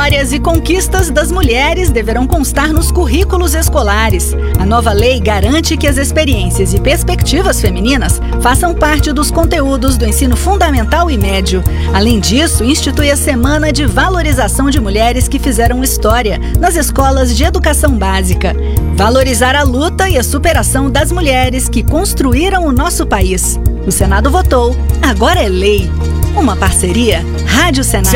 Histórias e conquistas das mulheres deverão constar nos currículos escolares. A nova lei garante que as experiências e perspectivas femininas façam parte dos conteúdos do ensino fundamental e médio. Além disso, institui a Semana de Valorização de Mulheres que fizeram história nas escolas de educação básica. Valorizar a luta e a superação das mulheres que construíram o nosso país. O Senado votou, agora é lei. Uma parceria Rádio Senado.